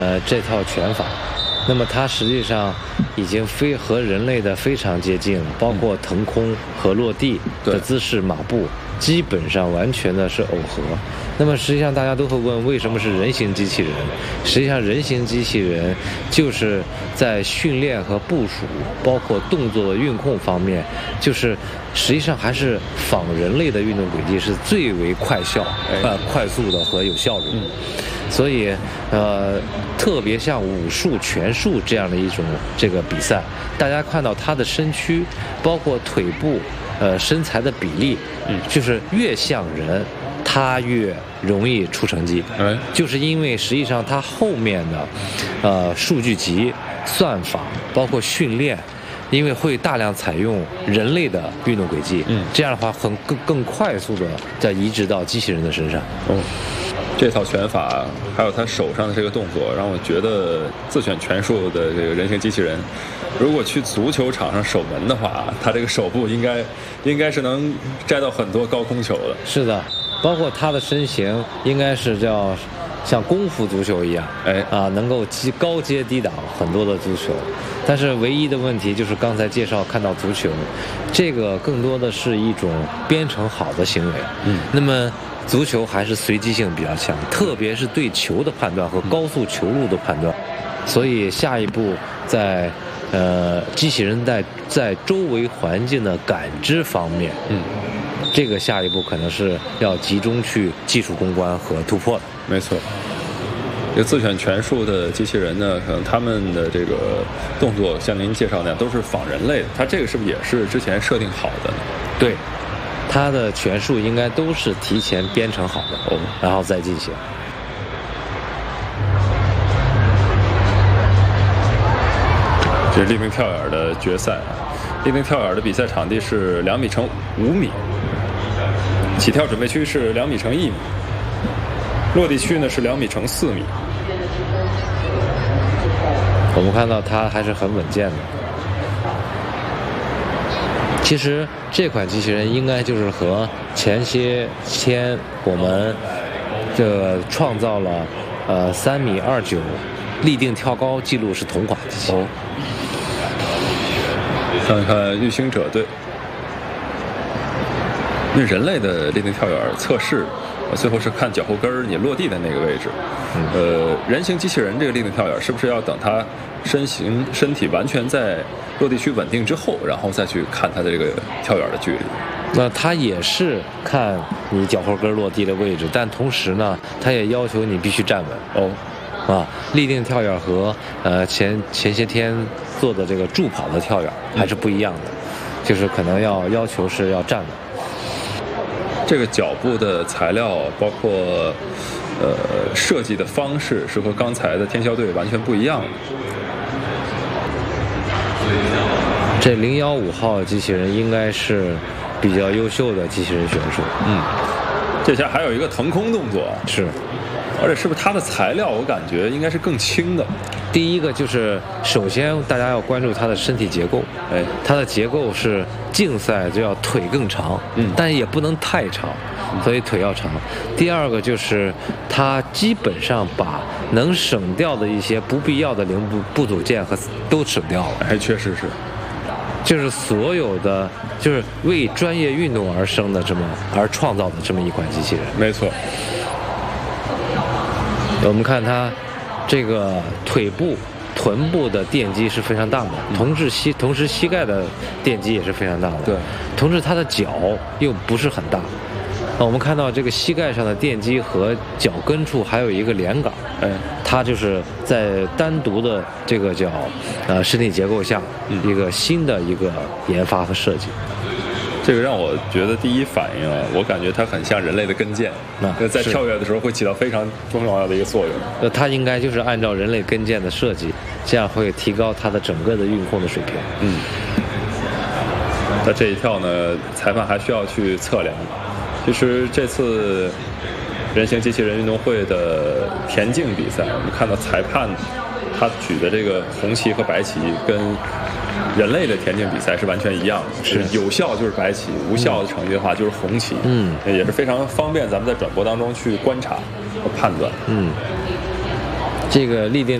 这套拳法。那么它实际上已经和人类的非常接近，包括腾空和落地的姿势、马步，基本上完全的是耦合。那么实际上大家都会问，为什么是人形机器人？实际上人形机器人就是在训练和部署，包括动作的运控方面，就是实际上还是仿人类的运动轨迹是最为快速的和有效率。所以特别像武术、拳术这样的一种这个比赛，大家看到他的身躯，包括腿部，身材的比例，就是越像人，他越容易出成绩。就是因为实际上他后面的数据集、算法，包括训练，因为会大量采用人类的运动轨迹，这样的话更快速的再移植到机器人的身上。 这套拳法还有他手上的这个动作，让我觉得自选拳术的这个人形机器人，如果去足球场上守门的话，他这个手部应该是能摘到很多高空球的。 是的，包括他的身形应该是叫像功夫足球一样，能够高接低挡很多的足球。但是唯一的问题就是刚才介绍看到足球，这个更多的是一种编程好的行为。那么足球还是随机性比较强，特别是对球的判断和高速球路的判断。所以下一步在机器人在周围环境的感知方面，这个下一步可能是要集中去技术攻关和突破的。 没错。这个自选拳术的机器人呢，可能他们的这个动作像您介绍那样都是仿人类的，它这个是不是也是之前设定好的呢？ 对，它的拳术应该都是提前编程好的，然后再进行。 这是立定跳远的决赛，立定跳远的比赛场地是2米乘5米，起跳准备区是2米乘1米，落地区呢是2米乘4米。 我们看到它还是很稳健的。其实这款机器人应该就是和前些天我们这个创造了3.29米立定跳高记录是同款机器人。 看看育星者队，那人类的立定跳远测试，最后是看脚后跟你落地的那个位置。人形机器人这个立定跳远是不是要等它身体完全在落地区稳定之后，然后再去看它的这个跳远的距离？ 那它也是看你脚后跟落地的位置，但同时呢，它也要求你必须站稳。立定跳远和前些天做的这个助跑的跳远还是不一样的，就是可能要求是要站稳。 这个脚部的材料包括设计的方式是和刚才的天霄队完全不一样的。 这015号机器人应该是比较优秀的机器人选手。 这下还有一个腾空动作， 是， 而且是不是它的材料我感觉应该是更轻的。 第一个就是首先大家要关注它的身体结构，它的结构是竞赛就要腿更长，但也不能太长，所以腿要长。第二个就是它基本上把能省掉的一些不必要的零部组件都省掉了。 确实是， 就是所有的就是为专业运动而生的而创造的这么一款机器人。 没错。 我们看它这个腿部、臀部的电机是非常大的，同时膝盖的电机也是非常大的。 对， 同时它的脚又不是很大。我们看到这个膝盖上的电机和脚跟处还有一个连杆，它就是在单独的这个叫身体结构下一个新的一个研发和设计。 这个让我觉得第一反应我感觉它很像人类的跟腱，在跳跃的时候会起到非常重要的一个作用。 它应该就是按照人类跟腱的设计，这样会提高它的整个的运控的水平。 那这一跳呢，裁判还需要去测量。其实这次人形机器人运动会的田径比赛，我们看到裁判他举的这个红旗和白旗跟人类的田径比赛是完全一样的，是有效就是白旗，无效的成绩的话就是红旗。也是非常方便咱们在转播当中去观察和判断。 这个立定